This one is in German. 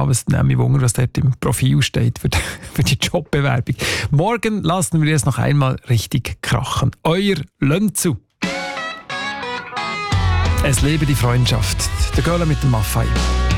an, was mich wundert, was dort im Profil steht für die Jobbewerbung. Morgen lassen wir es noch einmal richtig krachen. Euer Lönzu. Es lebe die Freundschaft. Der Göller mit dem Maffei.